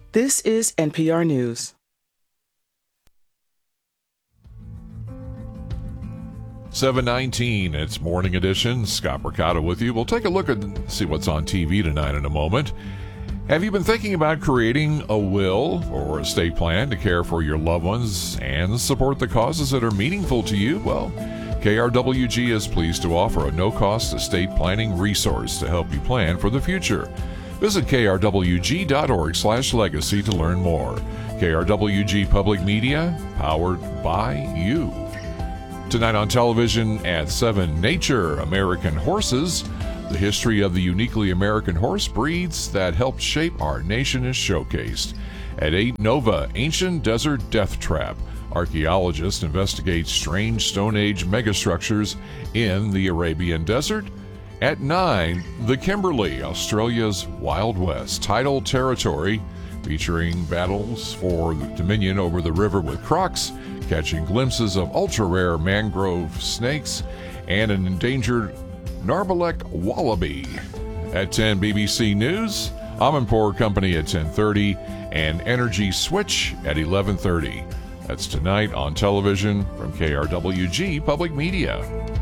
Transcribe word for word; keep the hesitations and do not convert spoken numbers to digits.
This is N P R News. seven nineteen, it's Morning Edition. Scott Mercado with you. We'll take a look at see what's on T V tonight in a moment. Have you been thinking about creating a will or estate plan to care for your loved ones and support the causes that are meaningful to you? Well, K R W G is pleased to offer a no-cost estate planning resource to help you plan for the future. Visit K R W G dot org slash legacy to learn more. K R W G Public Media, powered by you. Tonight on television at seven, Nature, American Horses. The history of the uniquely American horse breeds that helped shape our nation is showcased. At eight, Nova, Ancient Desert Death Trap. Archaeologists investigate strange Stone Age megastructures in the Arabian Desert. At nine, The Kimberley, Australia's Wild West. Tidal territory featuring battles for dominion over the river with crocs, catching glimpses of ultra-rare mangrove snakes, and an endangered Narmalek wallaby. At ten, B B C News, Amanpour Company at ten thirty, and Energy Switch at eleven thirty. That's tonight on television from K R W G Public Media.